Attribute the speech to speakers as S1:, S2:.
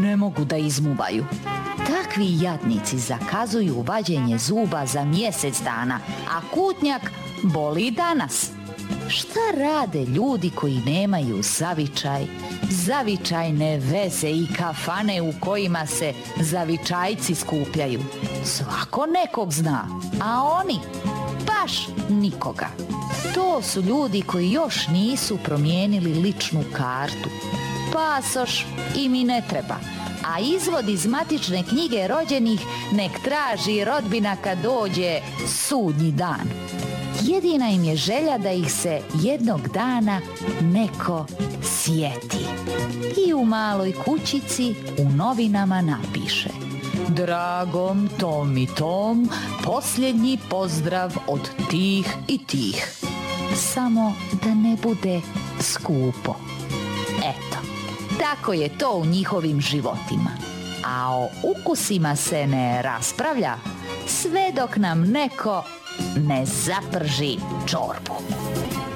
S1: ne mogu da izmuvaju. Takvi jadnici zakazuju vađenje zuba za mjesec dana, a kutnjak boli danas. Šta rade ljudi koji nemaju zavičaj, zavičajne veze i kafane u kojima se zavičajci skupljaju? Svako nekog zna, a oni baš nikoga. To su ljudi koji još nisu promijenili ličnu kartu. Pasoš im i ne treba, a izvod iz matične knjige rođenih nek traži rodbina kad dođe sudnji dan. Jedina im je želja da ih se jednog dana neko sjeti i u maloj kućici u novinama napiše: dragom tom i tom, posljednji pozdrav od tih i tih. Samo da ne bude skupo. Eto, tako je to u njihovim životima. A o ukusima se ne raspravlja sve dok nam neko ne zaprži čorbu.